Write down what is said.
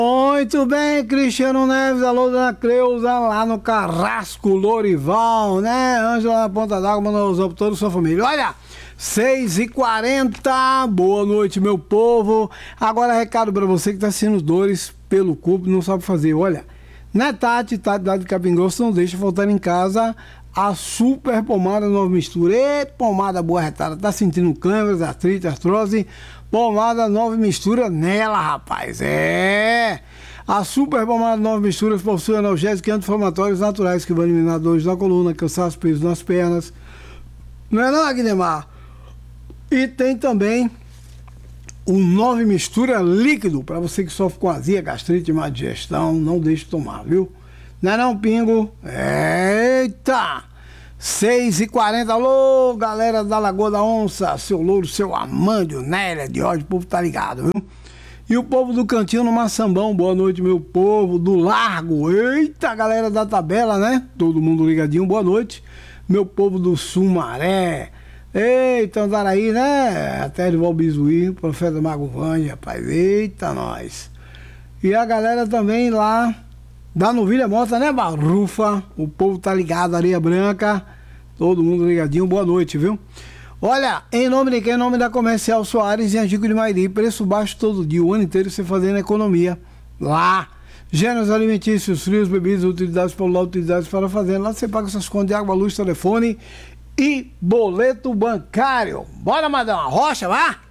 Muito bem, Cristiano Neves, alô, dona Creuza, lá no Carrasco Lorival, né? Ângela na Ponta d'Água, mandou para toda a sua família. Olha, 6h40, boa noite, meu povo. Agora, recado para você que está sentindo dores pelo corpo, não sabe fazer. Olha, na Tati de Capim Grosso, não deixa faltar em casa a super pomada nova mistura. E pomada boa retada, tá sentindo câimbras, artrite, artrose? Pomada nova mistura nela, rapaz. A super pomada nova mistura possui analgésicos e anti-inflamatórios naturais que vão eliminar dores na coluna, cansaço, peso nas pernas. Não é não, Aguinemar? E tem também o nova mistura líquido, para você que sofre com azia, gastrite, má digestão, não deixe de tomar, viu? Não é não, Pingo? Eita! 6h40, alô, galera da Lagoa da Onça, seu Louro, seu Amândio, Nélia, de ódio, o povo tá ligado, viu? E o povo do Cantinho no Maçambão, boa noite, meu povo, do Largo, eita, galera da Tabela, né? Todo mundo ligadinho, boa noite. Meu povo do Sumaré, eita, Andaraí, né? Até de Valbizuí, Profeta Mago Vande, rapaz, eita, nós. E a galera também lá da Novilha Morta, né, Barufa? O povo tá ligado, Areia Branca. Todo mundo ligadinho, boa noite, viu? Olha, em nome de quem? Em nome da Comercial Soares e Angico de Mairi. Preço baixo todo dia, o ano inteiro você fazendo economia. Lá. Gêneros alimentícios, frios, bebidas, utilidades para o lar, utilidades para a fazenda. Lá você paga suas contas de água, luz, telefone e boleto bancário. Bora, Madão, rocha, vá!